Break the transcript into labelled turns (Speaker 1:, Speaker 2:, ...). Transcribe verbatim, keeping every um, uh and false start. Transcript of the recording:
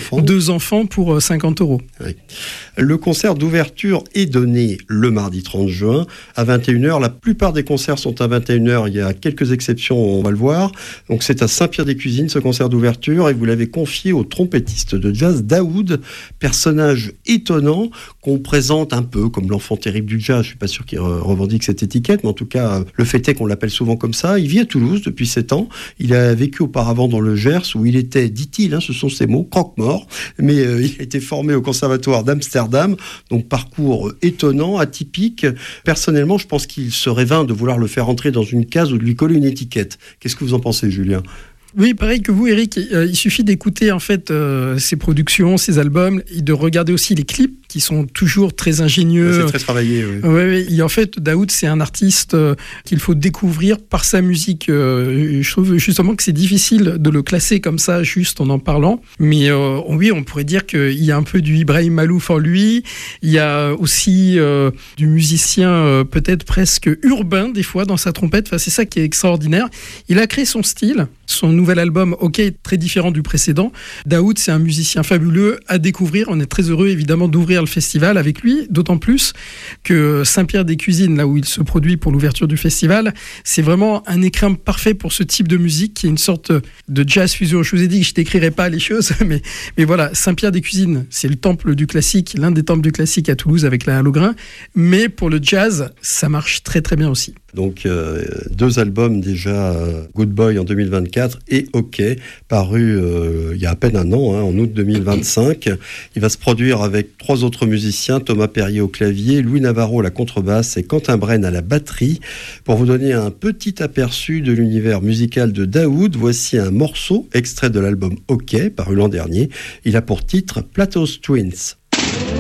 Speaker 1: enfants.
Speaker 2: Deux enfants pour cinquante euros.
Speaker 1: Oui. Le concert d'ouverture est donné le mardi trente juin à vingt et une heures. La plupart des concerts sont à vingt et une heures. Il y a quelques exceptions, on va le voir. Donc c'est à Saint-Pierre-des-Cuisines, ce concert d'ouverture, et vous l'avez confié au trompettiste de jazz Daoud, personnage étonnant qu'on présente un peu comme l'enfant terrible du jazz. Je suis pas sûr qu'il revendique cette étiquette, mais en tout cas, le fait est qu'on l'appelle souvent comme ça. Il vit à Toulouse depuis sept ans. Il a vécu auparavant dans le Gers, où il était, dit-il, hein, ce sont ses mots, croque-mort, mais euh, il a été formé au conservatoire d'Amsterdam. Donc parcours étonnant, atypique. Personnellement, je pense qu'il serait vain de vouloir le faire entrer dans une case ou de lui coller une étiquette. Qu'est-ce que vous en pensez, Julien ?
Speaker 2: Oui, pareil que vous, Eric. Euh, il suffit d'écouter en fait euh, ses productions, ses albums, et de regarder aussi les clips qui sont toujours très ingénieux.
Speaker 1: C'est très travaillé. Oui.
Speaker 2: Ouais, ouais. Et en fait, Daoud, c'est un artiste euh, qu'il faut découvrir par sa musique. Euh, je trouve justement que c'est difficile de le classer comme ça, juste en en parlant. Mais euh, oui, on pourrait dire qu'il y a un peu du Ibrahim Malouf en lui. Il y a aussi euh, du musicien euh, peut-être presque urbain des fois dans sa trompette. Enfin, c'est ça qui est extraordinaire. Il a créé son style. Son nouvel album, OK, est très différent du précédent. Daoud, c'est un musicien fabuleux à découvrir. On est très heureux, évidemment, d'ouvrir le festival avec lui, d'autant plus que Saint-Pierre-des-Cuisines, là où il se produit pour l'ouverture du festival, c'est vraiment un écrin parfait pour ce type de musique, qui est une sorte de jazz fusion. Je vous ai dit que je ne décrirais pas les choses, mais, mais voilà, Saint-Pierre-des-Cuisines, c'est le temple du classique, l'un des temples du classique à Toulouse avec la Halograin, mais pour le jazz, ça marche très très bien aussi.
Speaker 1: Donc euh, deux albums déjà, euh, Good Boy en deux mille vingt-quatre et OK, paru euh, il y a à peine un an, hein, en août deux mille vingt-cinq. Il va se produire avec trois autres musiciens, Thomas Perrier au clavier, Louis Navarro à la contrebasse et Quentin Brenne à la batterie. Pour vous donner un petit aperçu de l'univers musical de Daoud, voici un morceau extrait de l'album OK, paru l'an dernier. Il a pour titre Plato's Twins.